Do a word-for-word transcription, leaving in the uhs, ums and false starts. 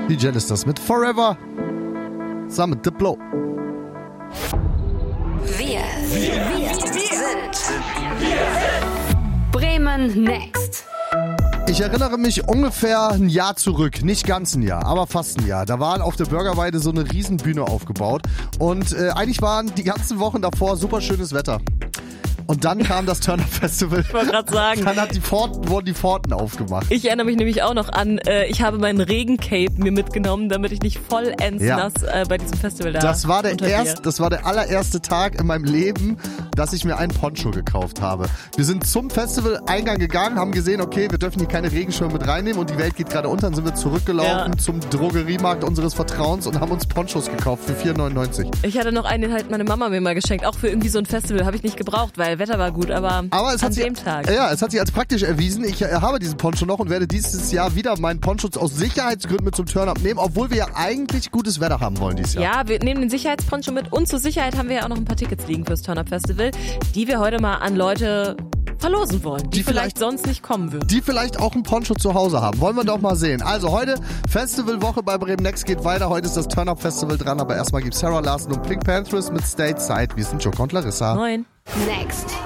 Die Jen ist das mit Forever. Zusammen mit Diplo. Wir, wir, wir sind Bremen Next. Ich erinnere mich ungefähr ein Jahr zurück, nicht ganz ein Jahr, aber fast ein Jahr. Da war auf der Bürgerweide so eine Riesenbühne aufgebaut und äh, eigentlich waren die ganzen Wochen davor super schönes Wetter. Und dann kam das Turn-Up-Festival. Ich wollte gerade sagen. Dann hat die Pforten, wurden die Pforten aufgemacht. Ich erinnere mich nämlich auch noch an, äh, ich habe meinen Regencape mir mitgenommen, damit ich nicht vollends Ja. nass äh, bei diesem Festival da Das war der untergehe. erst, das war der allererste Tag in meinem Leben, dass ich mir einen Poncho gekauft habe. Wir sind zum Festival-Eingang gegangen, haben gesehen, okay, wir dürfen hier keine Regenschirme mit reinnehmen und die Welt geht gerade unter. Dann sind wir zurückgelaufen Ja. zum Drogeriemarkt unseres Vertrauens und haben uns Ponchos gekauft für vier neunundneunzig. Ich hatte noch einen, den halt meine Mama mir mal geschenkt, auch für irgendwie so ein Festival, habe ich nicht gebraucht, weil Wetter war gut, aber, Aber es an hat sich, dem Tag. Ja, es hat sich als praktisch erwiesen. Ich äh, habe diesen Poncho noch und werde dieses Jahr wieder meinen Poncho aus Sicherheitsgründen mit zum Turn-Up nehmen, obwohl wir ja eigentlich gutes Wetter haben wollen dieses Jahr. Ja, wir nehmen den Sicherheitsponcho mit und zur Sicherheit haben wir ja auch noch ein paar Tickets liegen fürs Turn-Up-Festival, die wir heute mal an Leute verlosen wollen, die, Die vielleicht- vielleicht sonst nicht kommen würden. Die vielleicht auch ein Poncho zu Hause haben. Wollen wir doch mal sehen. Also heute Festivalwoche bei Bremen Next geht weiter. Heute ist das Turn-Up-Festival dran, aber erstmal gibt Sarah Larson und Pink Panthers mit Stateside. Wir sind Joko und Larissa. Moin. Next.